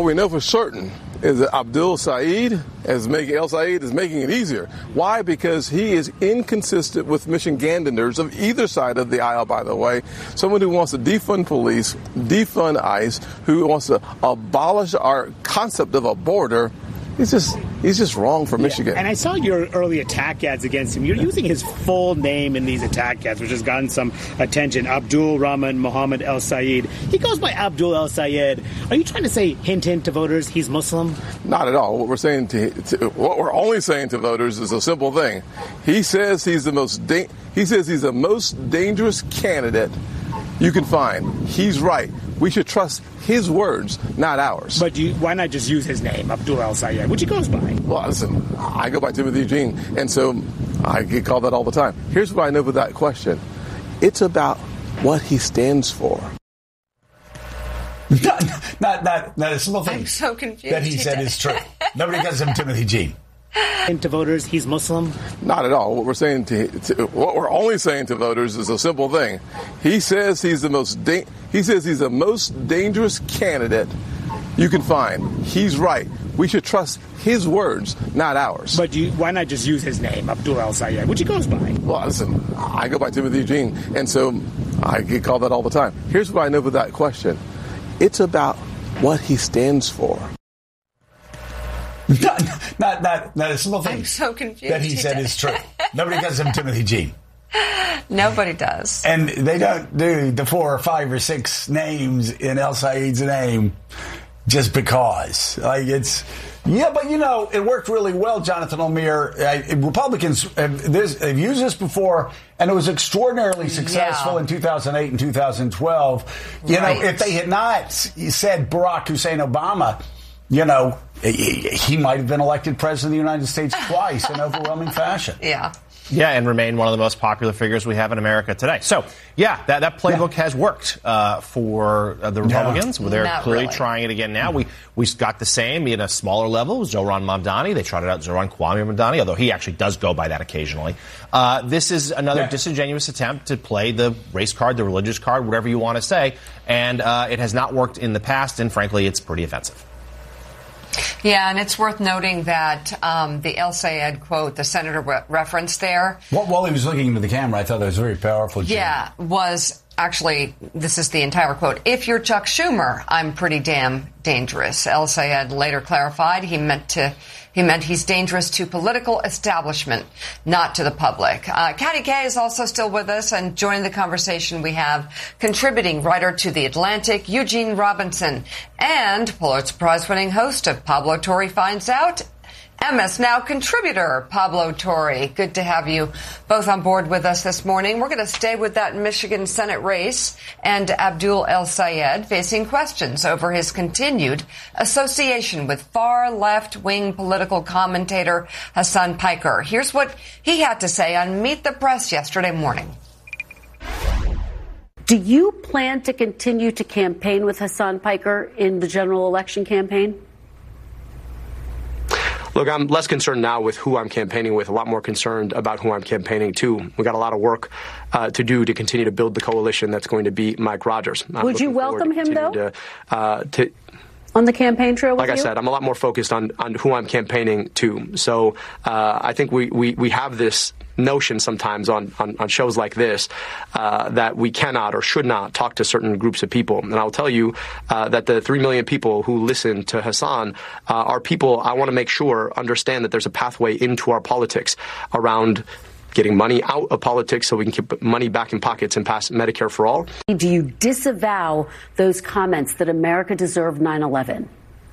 What we know for certain is that Abdul Saeed is making it easier. Why? Because he is inconsistent with Michiganders of either side of the aisle, by the way. Someone who wants to defund police, defund ICE, who wants to abolish our concept of a border. He's just wrong for Michigan. And I saw your early attack ads against him. You're using his full name in these attack ads, which has gotten some attention. Abdul Rahman Mohammed El Sayed. He goes by Abdul El Sayed. Are you trying to say, hint to voters, he's Muslim? Not at all. What we're only saying to voters is a simple thing. He says he's the most dangerous candidate you can find. He's right. We should trust his words, not ours. But why not just use his name, Abdul El Sayed, which he goes by? Well, listen, I go by Timothy Eugene, and so I get called that all the time. Here's what I know without question. It's about what he stands for. Not a single thing. I'm so confused. That he said is true. Nobody calls him Timothy Eugene. To voters, he's Muslim? Not at all. What we're only saying to voters is a simple thing. He says he's the most dangerous candidate you can find. He's right. We should trust his words, not ours. But why not just use his name, Abdul El Sayed, which he goes by? Well, listen, I go by Timothy Eugene, and so I get called that all the time. Here's what I know without question. It's about what he stands for. Not a single thing. I'm so confused. That he said is true. Nobody calls him Timothy Eugene. Nobody does. And they don't do the 4 or 5 or 6 names in El Sayed's name just because. But it worked really well, Jonathan O'Meara. Republicans have used this before, and it was extraordinarily successful in 2008 and 2012. If they had not said Barack Hussein Obama, he might have been elected president of the United States twice in overwhelming fashion. Yeah, and remain one of the most popular figures we have in America today. So, that playbook has worked for the Republicans. They're clearly trying it again now. We got the same in a smaller level with Zohran Mamdani. They trotted out Zohran Kwame Mamdani, although he actually does go by that occasionally. This is another disingenuous attempt to play the race card, the religious card, whatever you want to say. And it has not worked in the past, and frankly, it's pretty offensive. Yeah, and it's worth noting that the El Sayed quote, the senator referenced there. While he was looking into the camera, I thought that was very powerful. Jim. Yeah, was actually, this is the entire quote. If you're Chuck Schumer, I'm pretty damn dangerous. El Sayed later clarified he meant he's dangerous to political establishment, not to the public. Katty Kay is also still with us and joining the conversation we have contributing writer to The Atlantic, Eugene Robinson, and Pulitzer Prize-winning host of Pablo Torre Finds Out, MS Now contributor Pablo Torre. Good to have you both on board with us this morning. We're going to stay with that Michigan Senate race and Abdul El Sayed facing questions over his continued association with far left-wing political commentator Hasan Piker. Here's what he had to say on Meet the Press yesterday morning. Do you plan to continue to campaign with Hasan Piker in the general election campaign? Look, I'm less concerned now with who I'm campaigning with, a lot more concerned about who I'm campaigning to. We got a lot of work to do to continue to build the coalition that's going to be Mike Rogers. Would you welcome him, though? On the campaign trail with Like I said, I'm a lot more focused on who I'm campaigning to. So I think we have this notion sometimes on shows like this that we cannot or should not talk to certain groups of people. And I'll tell you that the 3 million people who listen to Hasan are people I want to make sure understand that there's a pathway into our politics around getting money out of politics so we can keep money back in pockets and pass Medicare for all. Do you disavow those comments that America deserved 9/11?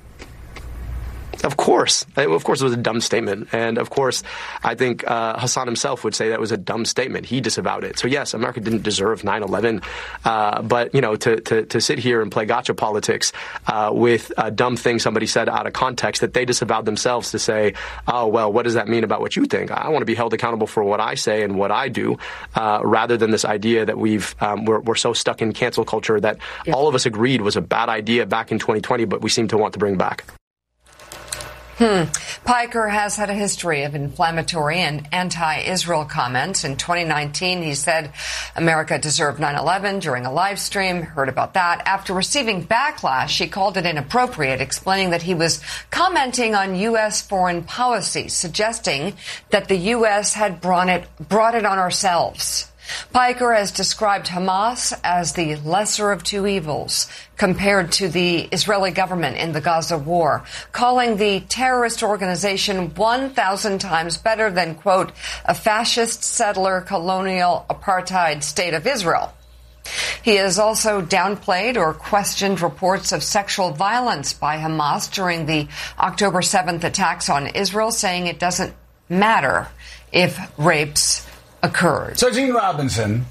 Of course. Of course it was a dumb statement. And of course, I think Hasan himself would say that was a dumb statement. He disavowed it. So yes, America didn't deserve 9/11. But, to sit here and play gotcha politics with a dumb thing somebody said out of context that they disavowed themselves to say, oh, well, what does that mean about what you think? I want to be held accountable for what I say and what I do, rather than this idea that we're so stuck in cancel culture that all of us agreed was a bad idea back in 2020, but we seem to want to bring back. Piker has had a history of inflammatory and anti-Israel comments. In 2019, he said America deserved 9/11 during a live stream. Heard about that. After receiving backlash, he called it inappropriate, explaining that he was commenting on U.S. foreign policy, suggesting that the U.S. had brought it on ourselves. Piker has described Hamas as the lesser of two evils compared to the Israeli government in the Gaza war, calling the terrorist organization 1,000 times better than, quote, a fascist settler colonial apartheid state of Israel. He has also downplayed or questioned reports of sexual violence by Hamas during the October 7th attacks on Israel, saying it doesn't matter if rapes occurred. So, Gene Robinson,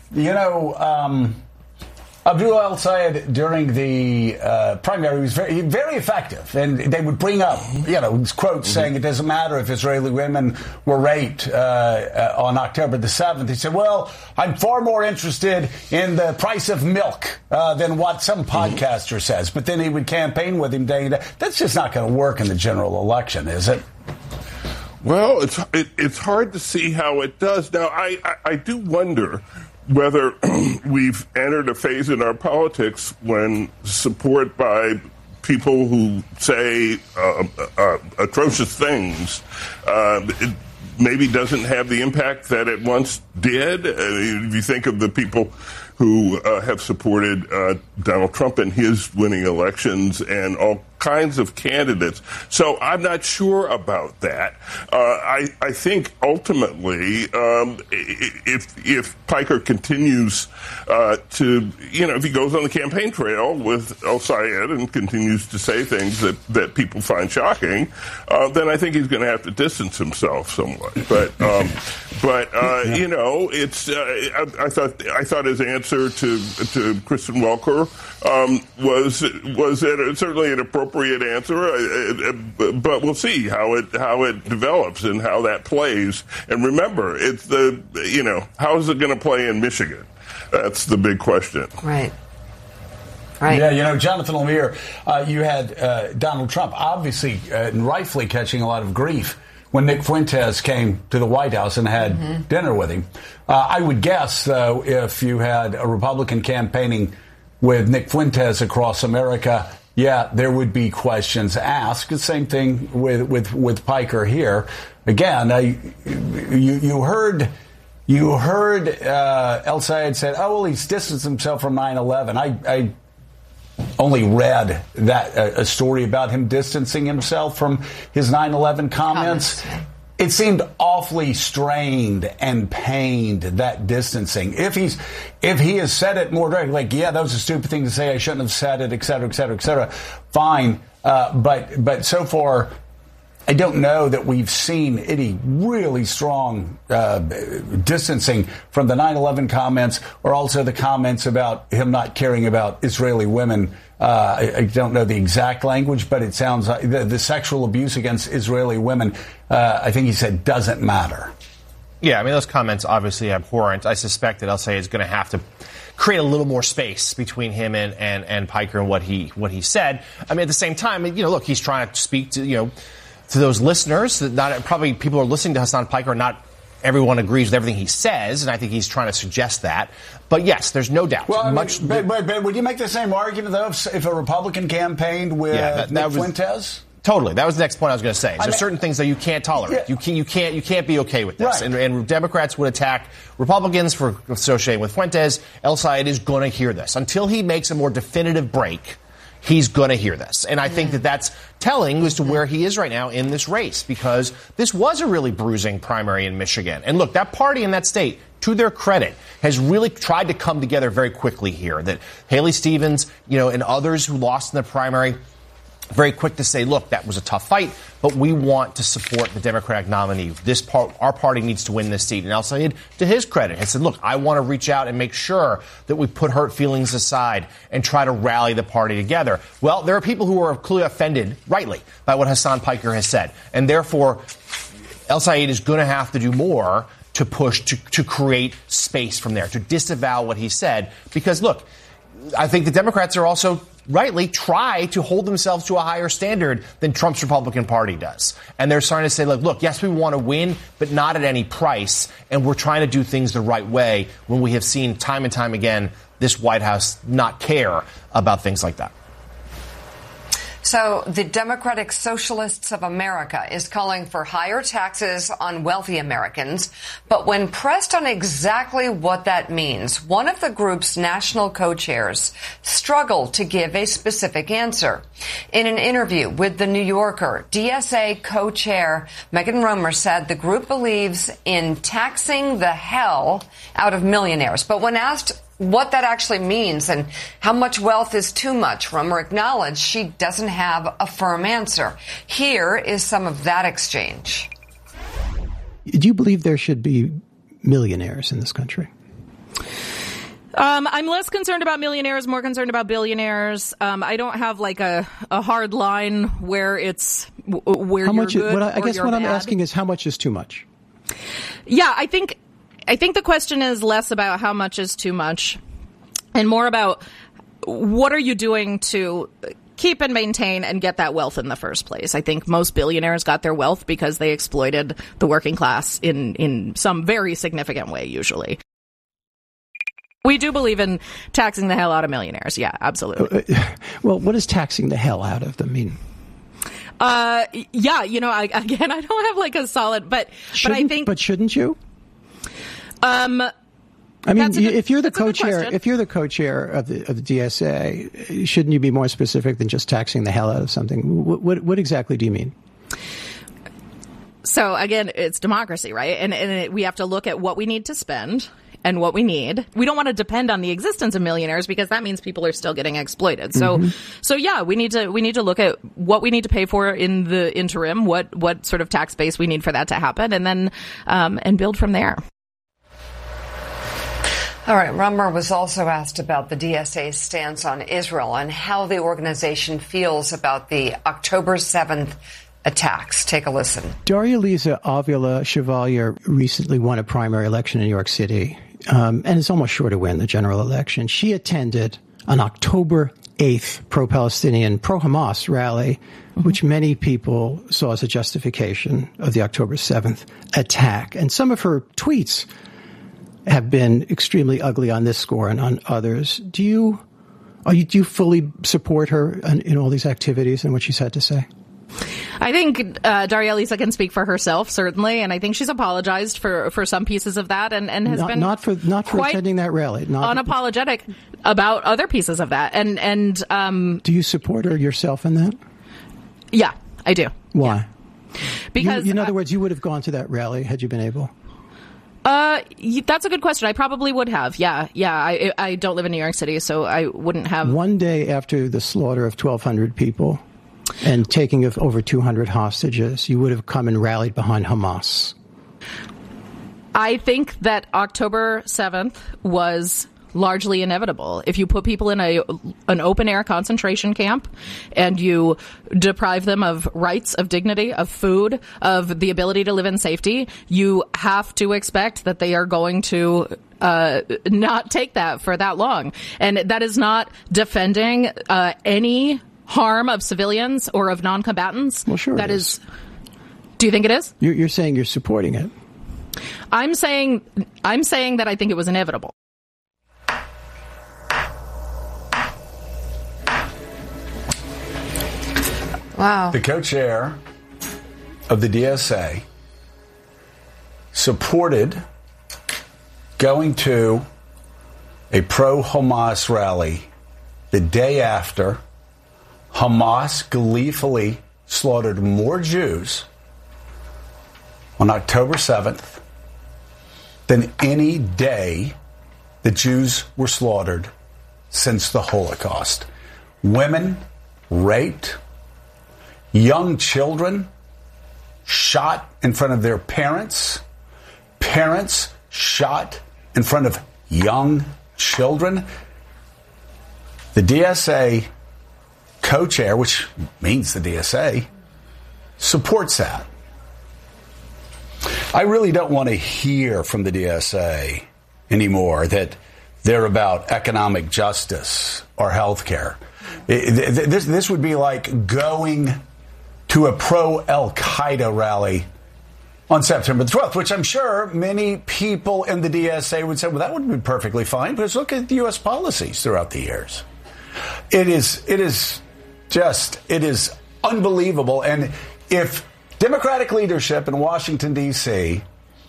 Abdul El-Sayed during the primary was very effective, and they would bring up, quotes saying it doesn't matter if Israeli women were raped on October the 7th. He said, well, I'm far more interested in the price of milk than what some podcaster says. But then he would campaign with him day and day. That's just not going to work in the general election, is it? Well, it's hard to see how it does. Now, I do wonder whether we've entered a phase in our politics when support by people who say atrocious things it maybe doesn't have the impact that it once did. If you think of the people who have supported Donald Trump in his winning elections and all kinds of candidates. So I'm not sure about that. I think ultimately, if Piker continues to, if he goes on the campaign trail with El-Sayed and continues to say things that people find shocking, then I think he's going to have to distance himself somewhat. But it's I thought his answer to Kristen Welker was certainly an appropriate answer, but we'll see how it develops and how that plays. And remember, it's how is it going to play in Michigan? That's the big question. Right. Yeah, Jonathan Lemire, you had Donald Trump obviously and rightfully catching a lot of grief when Nick Fuentes came to the White House and had dinner with him. I would guess, though, if you had a Republican campaigning with Nick Fuentes across America, there would be questions asked. The same thing with Piker here. Again, you heard El-Sayed said, "Oh, well, he's distanced himself from 9/11." I only read a story about him distancing himself from his 9/11 comments. It seemed awfully strained and pained, that distancing. If he has said it more directly, like, that was a stupid thing to say, I shouldn't have said it, et cetera, et cetera, et cetera, fine. But so far, I don't know that we've seen any really strong distancing from the 9/11 comments or also the comments about him not caring about Israeli women. I don't know the exact language, but it sounds like the sexual abuse against Israeli women, I think he said, doesn't matter. Yeah, I mean, those comments obviously abhorrent. I suspect that El-Sayed is going to have to create a little more space between him and Piker and what he said. I mean, at the same time, look, he's trying to speak to those listeners. That not probably people who are listening to Hasan Piker, not everyone agrees with everything he says, and I think he's trying to suggest that. But yes, there's no doubt. Well, but would you make the same argument, though, if a Republican campaigned with Nick Fuentes? Totally. That was the next point I was going to say. There's certain things that you can't tolerate. Yeah. You can't be okay with this. Right. And Democrats would attack Republicans for associating with Fuentes. El-Sayed is going to hear this. Until he makes a more definitive break, he's going to hear this. And I think that that's telling as to where he is right now in this race, because this was a really bruising primary in Michigan. And look, that party in that state, to their credit, has really tried to come together very quickly here. That Haley Stevens, and others who lost in the primary, very quick to say, look, that was a tough fight, but we want to support the Democratic nominee. Our party needs to win this seat. And El-Sayed, to his credit, has said, look, I want to reach out and make sure that we put hurt feelings aside and try to rally the party together. Well, there are people who are clearly offended, rightly, by what Hasan Piker has said. And therefore, El-Sayed is going to have to do more to push, to create space from there, to disavow what he said. Because, look, I think the Democrats are also rightly try to hold themselves to a higher standard than Trump's Republican Party does. And they're starting to say, look, yes, we want to win, but not at any price. And we're trying to do things the right way when we have seen time and time again this White House not care about things like that. So the Democratic Socialists of America is calling for higher taxes on wealthy Americans. But when pressed on exactly what that means, one of the group's national co-chairs struggled to give a specific answer. In an interview with The New Yorker, DSA co-chair Megan Romer said the group believes in taxing the hell out of millionaires. But when asked what that actually means and how much wealth is too much, Romer acknowledged she doesn't have a firm answer. Here is some of that exchange. Do you believe there should be millionaires in this country? I'm less concerned about millionaires, more concerned about billionaires. I don't have like a hard line where it's where how you're much good I guess what bad. I'm asking is how much is too much? Yeah, I think the question is less about how much is too much and more about what are you doing to keep and maintain and get that wealth in the first place. I think most billionaires got their wealth because they exploited the working class in some very significant way, usually. We do believe in taxing the hell out of millionaires. Yeah, absolutely. Well, what does taxing the hell out of them mean? Yeah, I don't have like a solid, but I think. But shouldn't you? I mean, if you're the co-chair of the DSA, shouldn't you be more specific than just taxing the hell out of something? What exactly do you mean? So again, it's democracy, right? And we have to look at what we need to spend and what we need. We don't want to depend on the existence of millionaires because that means people are still getting exploited. So yeah, we need to look at what we need to pay for in the interim, what sort of tax base we need for that to happen, and then and build from there. All right. Romer was also asked about the DSA's stance on Israel and how the organization feels about the October 7th attacks. Take a listen. Daria-Liza Avila Chevalier recently won a primary election in New York City and is almost sure to win the general election. She attended an October 8th pro-Palestinian, pro-Hamas rally, which many people saw as a justification of the October 7th attack. And some of her tweets have been extremely ugly on this score and on others. Do you fully support her in all these activities and what she's had to say? I think Daria-Liza can speak for herself, certainly, and I think she's apologized for some pieces of that and has been not for attending that rally, unapologetic about other pieces of that. And do you support her yourself in that? Yeah, I do. Why? Yeah. Because in other words, you would have gone to that rally had you been able. That's a good question. I probably would have. Yeah. I don't live in New York City, so I wouldn't have. One day after the slaughter of 1,200 people and taking of over 200 hostages, you would have come and rallied behind Hamas. I think that October 7th was largely inevitable. If you put people in an open-air concentration camp and you deprive them of rights, of dignity, of food, of the ability to live in safety, you have to expect that they are going to not take that for that long. And that is not defending any harm of civilians or of non-combatants. Well, sure that is. Do you think it is? You're saying you're supporting it. I'm saying that I think it was inevitable. Wow. The co-chair of the DSA supported going to a pro-Hamas rally the day after Hamas gleefully slaughtered more Jews on October 7th than any day the Jews were slaughtered since the Holocaust. Women raped, young children shot in front of their parents, parents shot in front of young children. The DSA co-chair, which means the DSA, supports that. I really don't want to hear from the DSA anymore that they're about economic justice or health care, This would be like going to a pro-Al-Qaeda rally on September the 12th, which I'm sure many people in the DSA would say, well, that would be perfectly fine, because look at the U.S. policies throughout the years. It is unbelievable. And if Democratic leadership in Washington, D.C.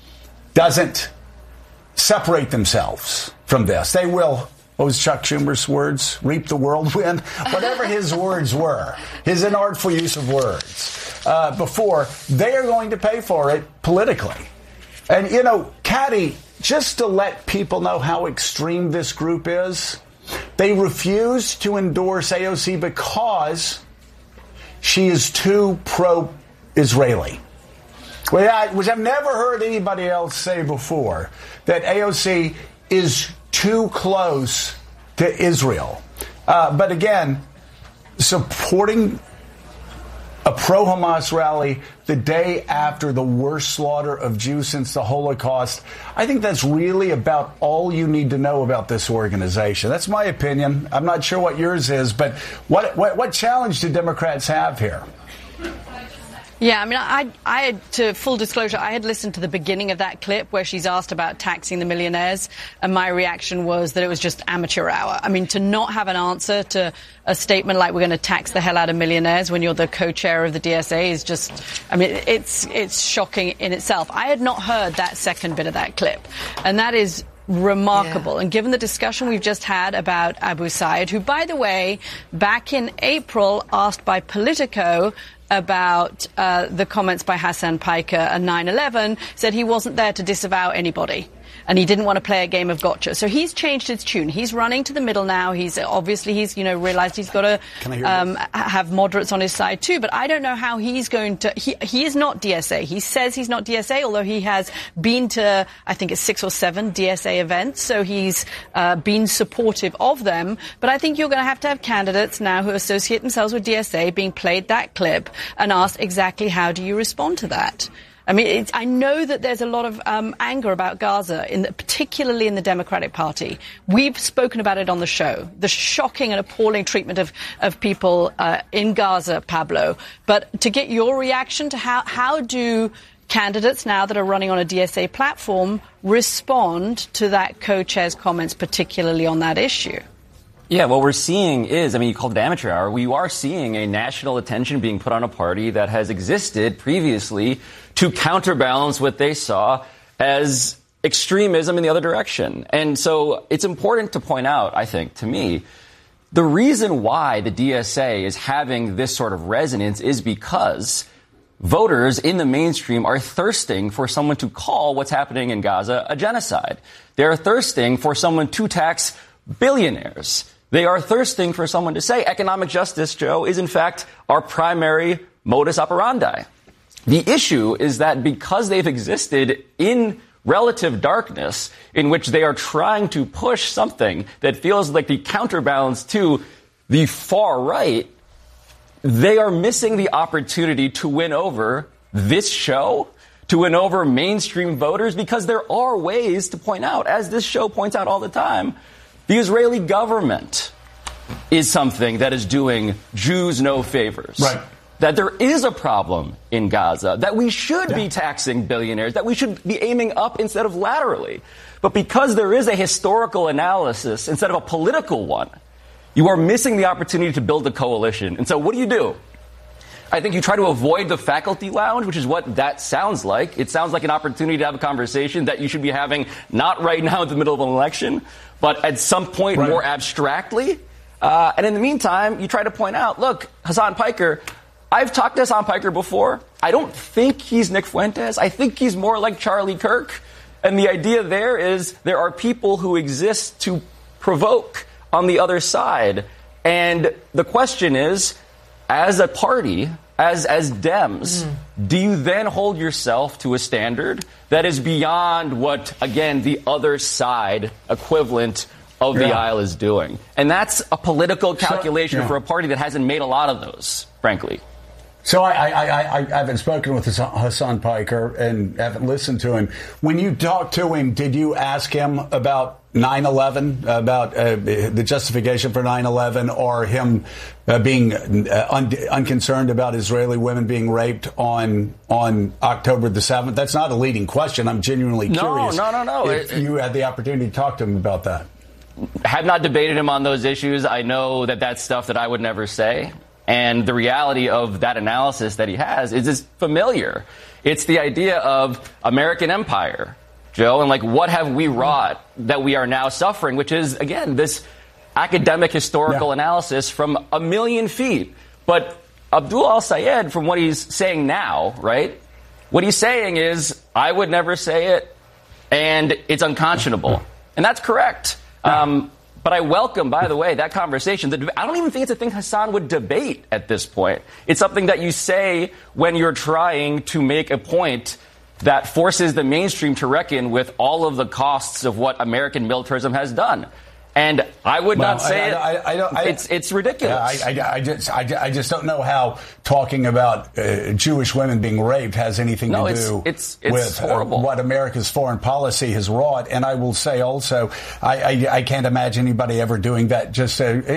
doesn't separate themselves from this, they will, what was Chuck Schumer's words? Reap the whirlwind? Whatever his words were, his inartful use of words. Before, they are going to pay for it politically. And, you know, Caddy, just to let people know how extreme this group is, they refuse to endorse AOC because she is too pro-Israeli. Which I've never heard anybody else say before, that AOC is too close to Israel. But again, supporting a pro-Hamas rally the day after the worst slaughter of Jews since the Holocaust, I think that's really about all you need to know about this organization. That's my opinion. I'm not sure what yours is, but what challenge do Democrats have here? Yeah, I mean, I had, to full disclosure, I had listened to the beginning of that clip where she's asked about taxing the millionaires, and my reaction was that it was just amateur hour. I mean, to not have an answer to a statement like we're going to tax the hell out of millionaires when you're the co-chair of the DSA is just, I mean, it's shocking in itself. I had not heard that second bit of that clip, and that is remarkable. Yeah. And given the discussion we've just had about Abu Sayyid, who, by the way, back in April, asked by Politico about the comments by Hassan Piker and 9/11, said he wasn't there to disavow anybody. And he didn't want to play a game of gotcha. So he's changed his tune. He's running to the middle now. He's realized he's got to have moderates on his side too. But I don't know how he's going to. He is not DSA. He says he's not DSA, although he has been to, I think it's 6 or 7 DSA events. So he's been supportive of them. But I think you're going to have candidates now who associate themselves with DSA being played that clip and asked exactly how do you respond to that. I mean, I know that there's a lot of anger about Gaza, particularly in the Democratic Party. We've spoken about it on the show, the shocking and appalling treatment of people in Gaza, Pablo. But to get your reaction to how do candidates now that are running on a DSA platform respond to that co-chair's comments, particularly on that issue? Yeah, what we're seeing is, I mean, you called it amateur hour. We are seeing a national attention being put on a party that has existed previously to counterbalance what they saw as extremism in the other direction. And so it's important to point out, I think, to me, the reason why the DSA is having this sort of resonance is because voters in the mainstream are thirsting for someone to call what's happening in Gaza a genocide. They're thirsting for someone to tax billionaires. They are thirsting for someone to say economic justice, Joe, is in fact our primary modus operandi. The issue is that because they've existed in relative darkness, in which they are trying to push something that feels like the counterbalance to the far right, they are missing the opportunity to win over this show, to win over mainstream voters, because there are ways to point out, as this show points out all the time, the Israeli government is something that is doing Jews no favors. Right. That there is a problem in Gaza, that we should be taxing billionaires, that we should be aiming up instead of laterally. But because there is a historical analysis instead of a political one, you are missing the opportunity to build a coalition. And so what do? I think you try to avoid the faculty lounge, which is what that sounds like. It sounds like an opportunity to have a conversation that you should be having not right now in the middle of an election, but at some point more abstractly. And in the meantime, you try to point out, look, Hassan Piker, I've talked to Hassan Piker before. I don't think he's Nick Fuentes. I think he's more like Charlie Kirk. And the idea there is there are people who exist to provoke on the other side. And the question is, as a party, as Dems, do you then hold yourself to a standard that is beyond what, again, the other side equivalent of the aisle is doing? And that's a political calculation for a party that hasn't made a lot of those, frankly. So I haven't spoken with Hassan Piker and haven't listened to him. When you talked to him, did you ask him about 9/11, about the justification for 9/11, or him being unconcerned about Israeli women being raped on October the 7th? That's not a leading question. I'm genuinely curious. No. If you had the opportunity to talk to him about that. Have not debated him on those issues. I know that that's stuff that I would never say. And the reality of that analysis that he has is familiar. It's the idea of American empire, Joe, and like what have we wrought that we are now suffering, which is, again, this academic historical analysis from a million feet. But Abdul al-Sayed, from what he's saying now, right, what he's saying is, I would never say it, and it's unconscionable. And that's correct. But I welcome, by the way, that conversation. I don't even think it's a thing Hassan would debate at this point. It's something that you say when you're trying to make a point that forces the mainstream to reckon with all of the costs of what American militarism has done. And I would not say it's ridiculous. I just don't know how talking about Jewish women being raped has anything to do with horrible. What America's foreign policy has wrought. And I will say also, I can't imagine anybody ever doing that just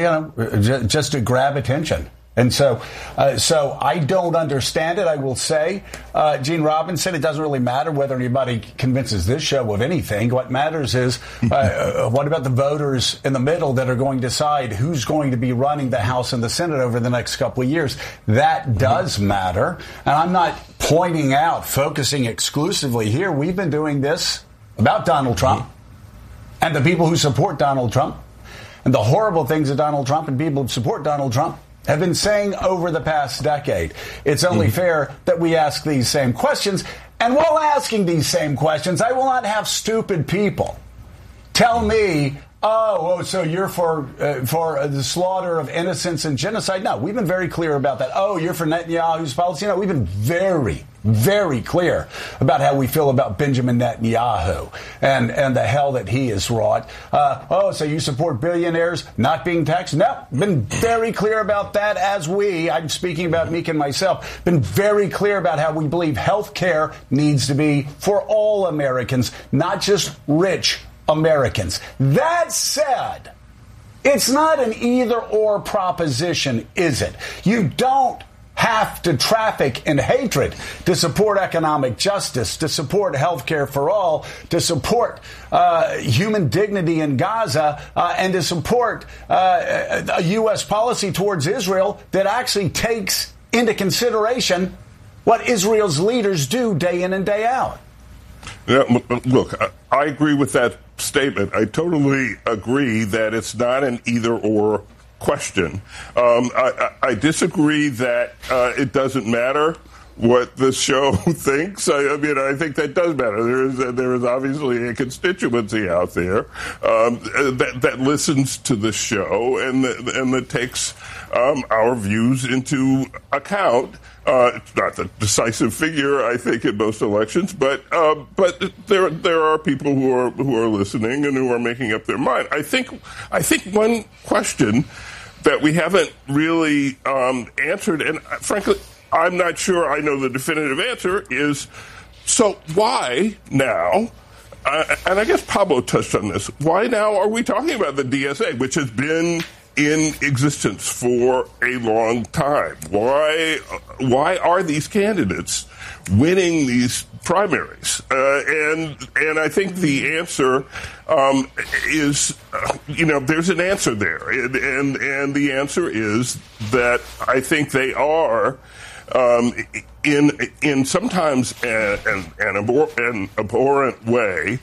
to grab attention. And so I don't understand it. I will say, Gene Robinson, it doesn't really matter whether anybody convinces this show of anything. What matters is what about the voters in the middle that are going to decide who's going to be running the House and the Senate over the next couple of years? That does matter. And I'm not pointing out, focusing exclusively here. We've been doing this about Donald Trump and the people who support Donald Trump and the horrible things that Donald Trump and people who support Donald Trump have been saying over the past decade. It's only fair that we ask these same questions. And while asking these same questions, I will not have stupid people tell me, so you're for the slaughter of innocents and genocide. No, we've been very clear about that. Oh, you're for Netanyahu's policy. No, we've been very, very clear about how we feel about Benjamin Netanyahu and the hell that he has wrought. So you support billionaires not being taxed? No, been very clear about that I'm speaking about Meek and myself, been very clear about how we believe health care needs to be for all Americans, not just rich Americans. That said, it's not an either-or proposition, is it? You don't have to traffic in hatred to support economic justice, to support health care for all, to support human dignity in Gaza, and to support a U.S. policy towards Israel that actually takes into consideration what Israel's leaders do day in and day out. Yeah, look, I agree with that statement. I totally agree that it's not an either-or question. I disagree that it doesn't matter what the show thinks. I think that does matter. There is obviously a constituency out there that listens to the show and that takes our views into account. It's not the decisive figure, I think, in most elections, but there are people who are listening and who are making up their mind. I think one question that we haven't really answered, and frankly, I'm not sure I know the definitive answer, is so why now? And I guess Pablo touched on this. Why now are we talking about the DSA, which has been in existence for a long time? Why are these candidates winning these primaries? And I think the answer is, there's an answer there, and the answer is that I think they are in sometimes an abhorrent way.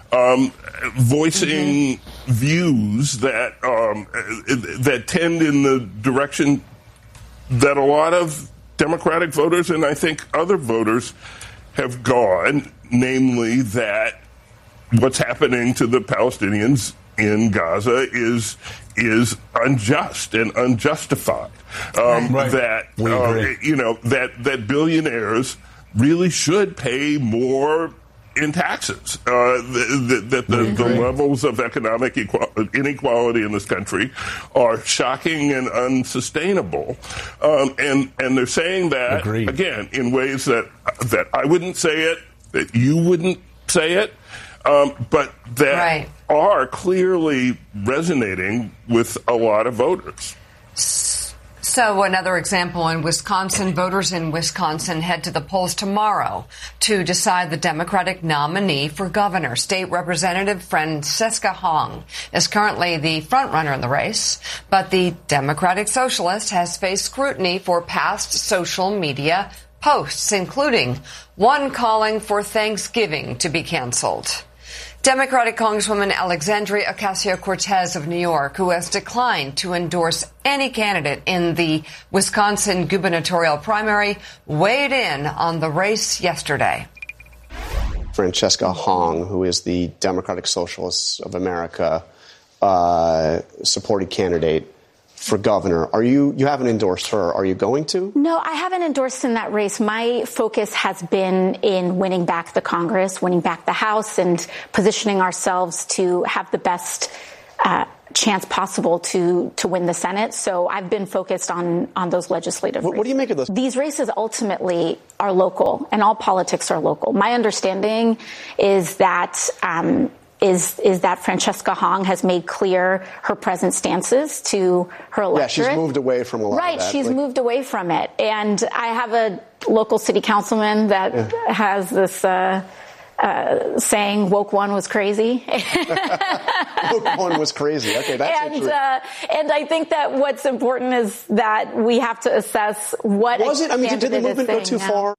Voicing views that tend in the direction that a lot of Democratic voters and I think other voters have gone, namely that what's happening to the Palestinians in Gaza is unjust and unjustified. That that billionaires really should pay more in taxes. The levels of economic inequality in this country are shocking and unsustainable. And they're saying that, again, in ways that I wouldn't say it, that you wouldn't say it, but that are clearly resonating with a lot of voters. So another example in Wisconsin, voters in Wisconsin head to the polls tomorrow to decide the Democratic nominee for governor. State Representative Francesca Hong is currently the frontrunner in the race, but the Democratic Socialist has faced scrutiny for past social media posts, including one calling for Thanksgiving to be canceled. Democratic Congresswoman Alexandria Ocasio-Cortez of New York, who has declined to endorse any candidate in the Wisconsin gubernatorial primary, weighed in on the race yesterday. Francesca Hong, who is the Democratic Socialists of America supported candidate for governor. You haven't endorsed her. Are you going to? No, I haven't endorsed in that race. My focus has been in winning back the Congress, winning back the House, and positioning ourselves to have the best chance possible to win the Senate. So I've been focused on those legislative races. What do you make of those? These races ultimately are local, and all politics are local. My understanding is that is that Francesca Hong has made clear her present stances to her electorate. Yeah, she's moved away from a lot of that. Right, she's moved away from it. And I have a local city councilman that has this saying, woke one was crazy. Woke one was crazy. Okay, that's interesting. And I think that what's important is that we have to assess what was it? I mean, did the movement go too far?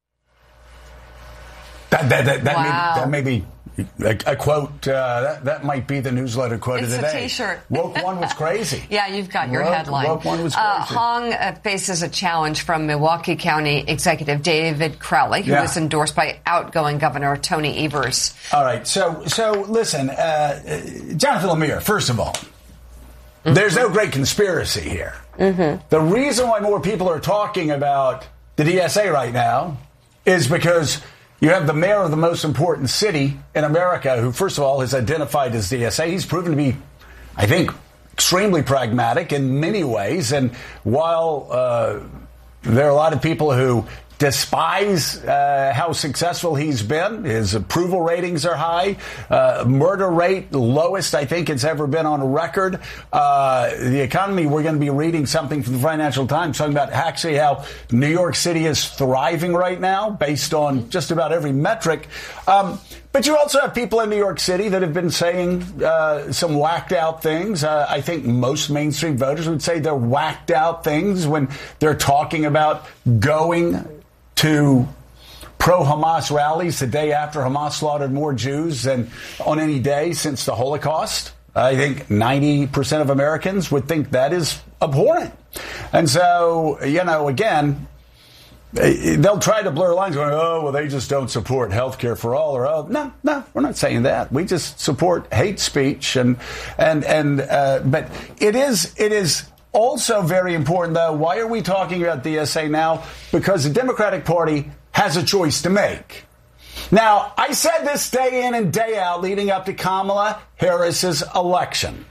That may be a quote. That might be the newsletter quote of the day. It's a T-shirt. Woke one was crazy. Yeah, you've got your headline. Woke one was crazy. Hong faces a challenge from Milwaukee County Executive David Crowley, who was endorsed by outgoing Governor Tony Evers. All right. So listen, Jonathan Lemire, first of all, there's no great conspiracy here. The reason why more people are talking about the DSA right now is because you have the mayor of the most important city in America who, first of all, is identified as DSA. He's proven to be, I think, extremely pragmatic in many ways. And while there are a lot of people who despise how successful he's been, his approval ratings are high, murder rate lowest I think it's ever been on record. The economy, we're going to be reading something from the Financial Times talking about actually how New York City is thriving right now based on just about every metric. But you also have people in New York City that have been saying some whacked out things. I think most mainstream voters would say they're whacked out things when they're talking about going to pro-Hamas rallies the day after Hamas slaughtered more Jews than on any day since the Holocaust. I think 90% of Americans would think that is abhorrent. And so, again, they'll try to blur lines going, oh, well, they just don't support health care for all. Or no, we're not saying that. We just support hate speech. But it is also very important, though. Why are we talking about DSA now? Because the Democratic Party has a choice to make. Now, I said this day in and day out leading up to Kamala Harris's election.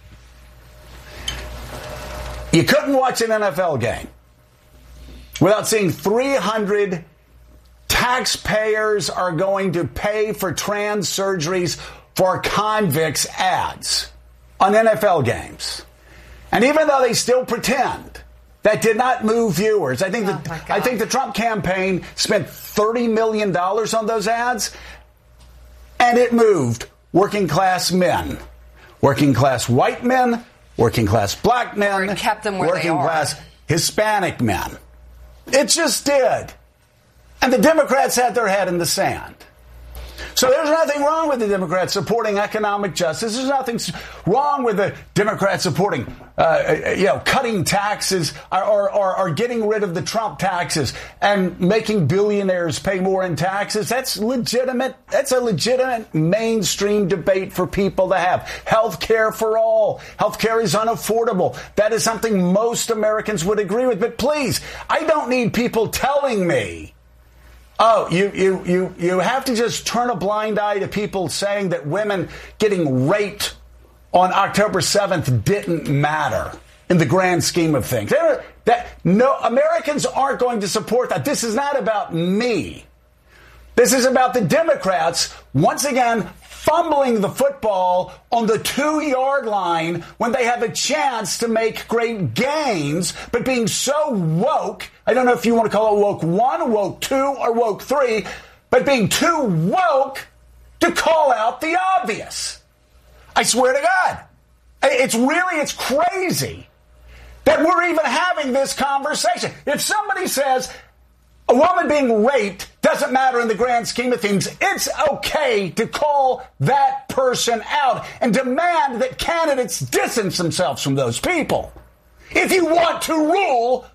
You couldn't watch an NFL game without seeing 300 taxpayers are going to pay for trans surgeries for convicts ads on NFL games. And even though they still pretend, that did not move viewers. I think the Trump campaign spent $30 million on those ads, and it moved working class men, working class white men, working class black men, or kept them where working they are. Class Hispanic men. It just did. And the Democrats had their head in the sand. So there's nothing wrong with the Democrats supporting economic justice. There's nothing wrong with the Democrats supporting, cutting taxes or getting rid of the Trump taxes and making billionaires pay more in taxes. That's legitimate. That's a legitimate mainstream debate for people to have. Health care for all. Health care is unaffordable. That is something most Americans would agree with. But please, I don't need people telling me Oh, you have to just turn a blind eye to people saying that women getting raped on October 7th didn't matter in the grand scheme of things. No, Americans aren't going to support that. This is not about me. This is about the Democrats, once again, fumbling the football on the 2-yard line when they have a chance to make great gains, but being so woke, I don't know if you want to call it woke 1, woke 2, or woke 3, but being too woke to call out the obvious. I swear to God. It's crazy that we're even having this conversation. If somebody says a woman being raped doesn't matter in the grand scheme of things, it's okay to call that person out and demand that candidates distance themselves from those people. If you want to rule,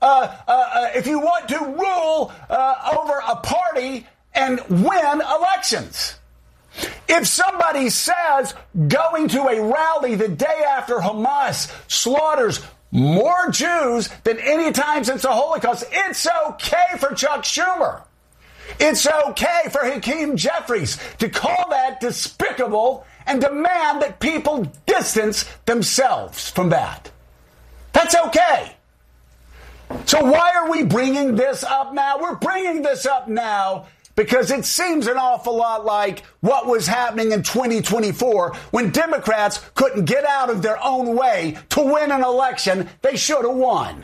over a party and win elections. If somebody says going to a rally the day after Hamas slaughters more Jews than any time since the Holocaust, it's okay for Chuck Schumer. It's okay for Hakeem Jeffries to call that despicable and demand that people distance themselves from that. That's okay. So why are we bringing this up now? We're bringing this up now because it seems an awful lot like what was happening in 2024 when Democrats couldn't get out of their own way to win an election they should have won.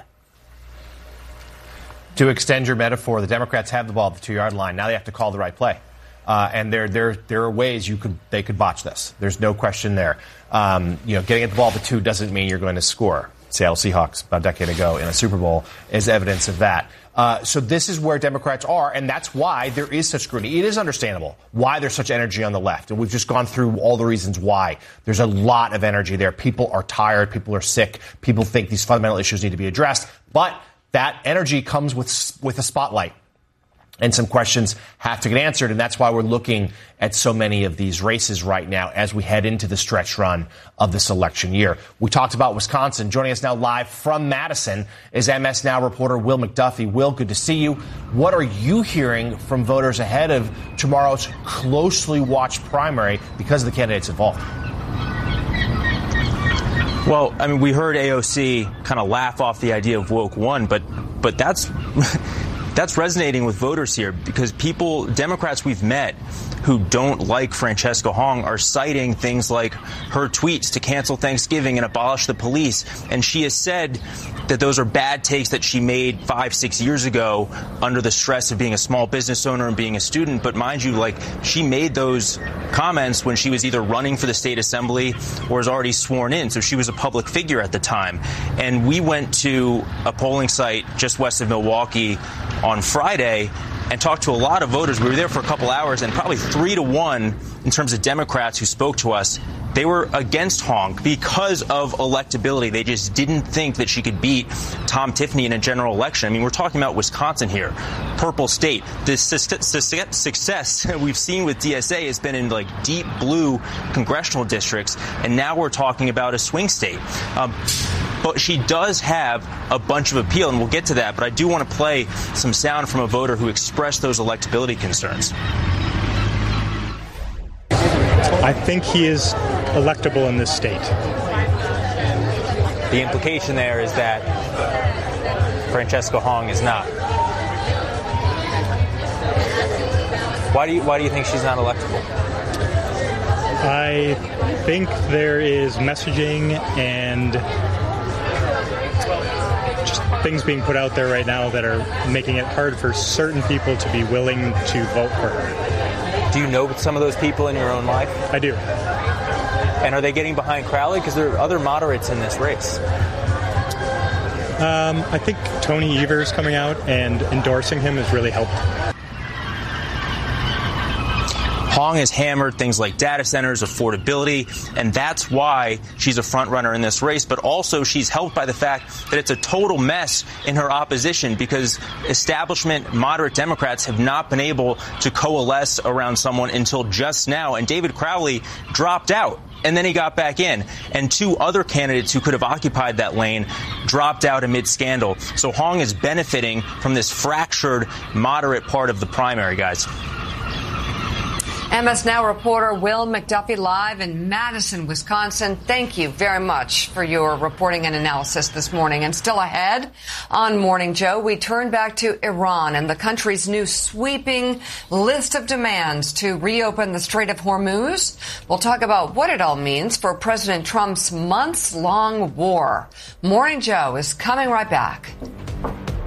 To extend your metaphor, the Democrats have the ball at the 2-yard line. Now they have to call the right play. And there are ways they could botch this. There's no question there. Getting at the ball at the 2 doesn't mean you're going to score. Seattle Seahawks about a decade ago in a Super Bowl is evidence of that. So this is where Democrats are, and that's why there is such scrutiny. It is understandable why there's such energy on the left, and we've just gone through all the reasons why. There's a lot of energy there. People are tired. People are sick. People think these fundamental issues need to be addressed. But that energy comes with a spotlight. And some questions have to get answered, and that's why we're looking at so many of these races right now as we head into the stretch run of this election year. We talked about Wisconsin. Joining us now live from Madison is MS Now reporter Will McDuffie. Will, good to see you. What are you hearing from voters ahead of tomorrow's closely watched primary because of the candidates involved? Well, I mean, we heard AOC kind of laugh off the idea of woke 1, but that's that's resonating with voters here because Democrats we've met who don't like Francesca Hong are citing things like her tweets to cancel Thanksgiving and abolish the police. And she has said that those are bad takes that she made 5-6 years ago under the stress of being a small business owner and being a student. But mind you, she made those comments when she was either running for the state assembly or was already sworn in. So she was a public figure at the time. And we went to a polling site just west of Milwaukee on Friday and talked to a lot of voters. We were there for a couple hours, and probably 3-1 in terms of Democrats who spoke to us. They were against Hong because of electability. They just didn't think that she could beat Tom Tiffany in a general election. I mean, we're talking about Wisconsin here, purple state. The success we've seen with DSA has been in deep blue congressional districts, and now we're talking about a swing state. But she does have a bunch of appeal, and we'll get to that. But I do want to play some sound from a voter who expressed those electability concerns. I think he is electable in this state. The implication there is that Francesca Hong is not. Why do you think she's not electable? I think there is messaging and just things being put out there right now that are making it hard for certain people to be willing to vote for her. Do you know some of those people in your own life? I do. And are they getting behind Crowley? Because there are other moderates in this race. I think Tony Evers coming out and endorsing him has really helped. Hong has hammered things like data centers, affordability, and that's why she's a front runner in this race. But also she's helped by the fact that it's a total mess in her opposition because establishment moderate Democrats have not been able to coalesce around someone until just now. And David Crowley dropped out and then he got back in. And 2 other candidates who could have occupied that lane dropped out amid scandal. So Hong is benefiting from this fractured, moderate part of the primary, guys. MS Now reporter Will McDuffie live in Madison, Wisconsin. Thank you very much for your reporting and analysis this morning. And still ahead on Morning Joe, we turn back to Iran and the country's new sweeping list of demands to reopen the Strait of Hormuz. We'll talk about what it all means for President Trump's months-long war. Morning Joe is coming right back.